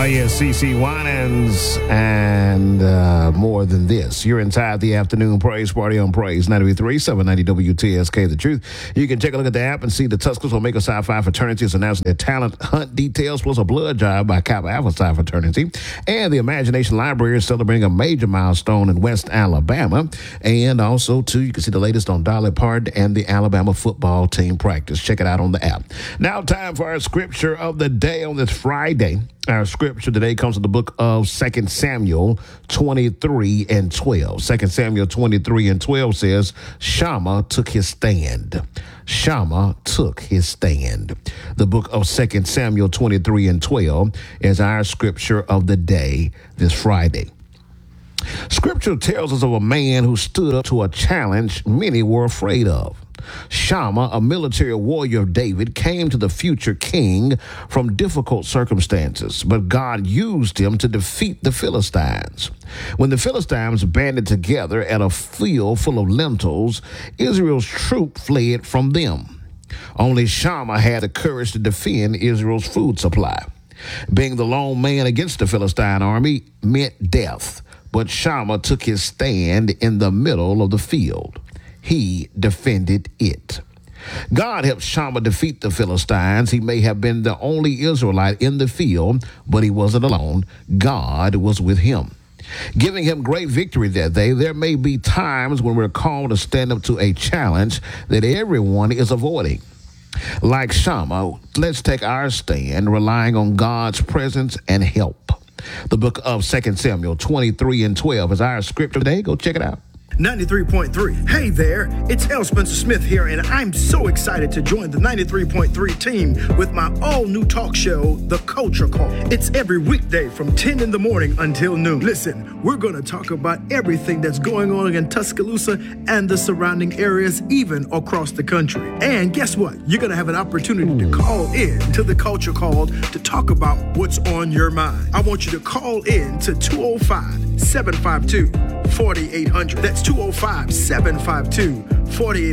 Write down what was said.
yes, CC Winans and More Than This. You're inside the afternoon Praise Party on Praise 93.3, 790 WTSK The Truth. You can take a look at the app and see the Tuscaloosa Omega Psi Phi fraternity is announcing their talent hunt details, plus a blood drive by Kappa Alpha Psi fraternity. And the Imagination Library is celebrating a major milestone in West Alabama. And also, too, you can see the latest on Dolly Parton and the Alabama football team practice. Check it out on the app. Now, time for our scripture of the day on this Friday. Our scripture today comes from the book of 2 Samuel 23 and 12. 2 Samuel 23 and 12 says, Shammah took his stand. Shammah took his stand. The book of 2 Samuel 23 and 12 is our scripture of the day this Friday. Scripture tells us of a man who stood up to a challenge many were afraid of. Shammah, a military warrior of David, came to the future king from difficult circumstances, but God used him to defeat the Philistines. When the Philistines banded together at a field full of lentils, Israel's troop fled from them. Only Shammah had the courage to defend Israel's food supply. Being the lone man against the Philistine army meant death, but Shammah took his stand in the middle of the field. He defended it. God helped Shammah defeat the Philistines. He may have been the only Israelite in the field, but he wasn't alone. God was with him, giving him great victory that day. There may be times when we're called to stand up to a challenge that everyone is avoiding. Like Shammah, let's take our stand, relying on God's presence and help. The book of 2 Samuel 23 and 12 is our scripture today. Go check it out. 93.3. Hey there, it's L. Spencer Smith here, and I'm so excited to join the 93.3 team with my all-new talk show, The Culture Call. It's every weekday from 10 in the morning until noon. Listen, we're going to talk about everything that's going on in Tuscaloosa and the surrounding areas, even across the country. And guess what? You're going to have an opportunity to call in to The Culture Call to talk about what's on your mind. I want you to call in to 205-752-4800. That's 205-752-4800.